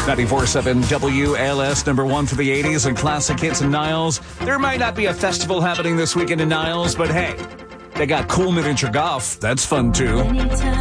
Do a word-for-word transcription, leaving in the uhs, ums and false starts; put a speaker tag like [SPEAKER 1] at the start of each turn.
[SPEAKER 1] ninety-four point seven W L S, number one for the eighties and classic hits in Niles. There might not be a festival happening this weekend in Niles, but hey, they got cool miniature golf. That's fun, too.
[SPEAKER 2] Anytime.